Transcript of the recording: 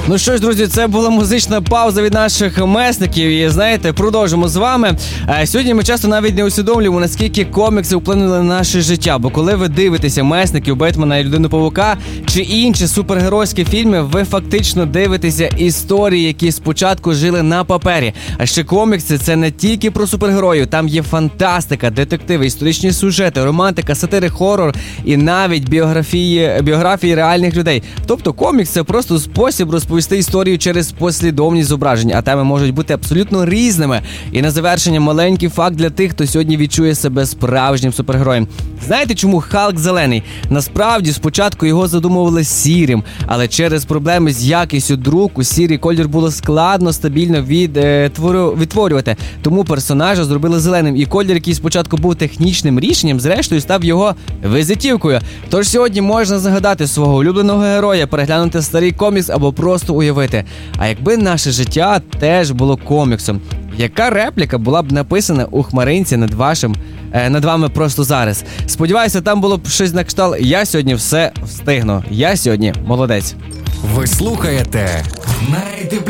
Ну що ж, друзі, це була музична пауза від наших месників. І, знаєте, продовжимо з вами. Сьогодні ми часто навіть не усвідомлюємо, наскільки комікси вплинули на наше життя. Бо коли ви дивитеся Месників, Бетмена і Людину-павука чи інші супергеройські фільми, ви фактично дивитеся історії, які спочатку жили на папері. А ще комікси – це не тільки про супергероїв. Там є фантастика, детективи, історичні сюжети, романтика, сатири, хорор і навіть біографії реальних людей. Тобто комікс – це просто спосіб розповісти історію через послідовність зображень, а теми можуть бути абсолютно різними. І на завершення маленький факт для тих, хто сьогодні відчує себе справжнім супергероєм. Знаєте, чому Халк зелений? Насправді, спочатку його задумували сірим, але через проблеми з якістю друку сірий колір було складно стабільно відтворювати. Тому персонажа зробили зеленим, і колір, який спочатку був технічним рішенням, зрештою став його визитівкою. Тож сьогодні можна загадати свого улюбленого героя, переглянути старий комікс або просто уявити, а якби наше життя теж було коміксом, яка репліка була б написана у хмаринці над вами просто зараз? Сподіваюся, там було б щось на кшталт «Я сьогодні все встигну». Я сьогодні молодець. Ви слухаєте